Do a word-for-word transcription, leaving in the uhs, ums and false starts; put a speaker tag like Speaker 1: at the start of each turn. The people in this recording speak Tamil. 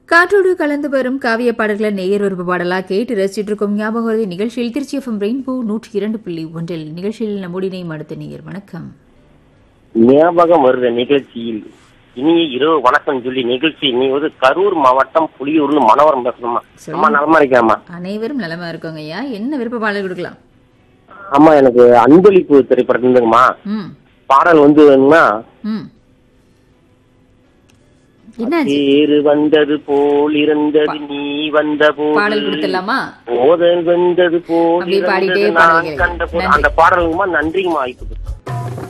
Speaker 1: காற்றோடு கலந்து வரும் காவிய பாடல்களை நேயர் விருப்ப பாடலா கேட்டு ரசிச்சிட்டு இருக்கும் ஞாபகம் நிகழ்ச்சியில் திருச்சி எஃப்எம் ரெயின்போ நூற்றி இரண்டு புள்ளி ஒன்றில் நிகழ்ச்சியில் நம்முடைய அடுத்த நேயர் வணக்கம்.
Speaker 2: ஞாபகம் வருத நிகழ்ச்சியில் இனிய இரவு வணக்கம் சொல்லி நிகழ்ச்சி நீ வந்து கரூர் மாவட்டம் புலியூர்னு மனோரம் பேசணுமா? அம்மா நலமா இருக்காமா?
Speaker 1: அனைவரும் நலமா இருக்கோங்க ஐயா. என்ன விருப்ப பாடல் கொடுக்கலாம்?
Speaker 2: அம்மா எனக்கு அன்பளிப்பு திரைப்படம் இருந்துங்கம்மா. பாடல் வந்து வேணும்னா பேரு வந்தது போல் இருந்தது நீ வந்த போது
Speaker 1: பாடல் கொடுத்துடலாமா?
Speaker 2: ஓதல் வந்தது போல் நான் கண்ட போது அந்த பாடலுமா. நன்றிங்கம்மா.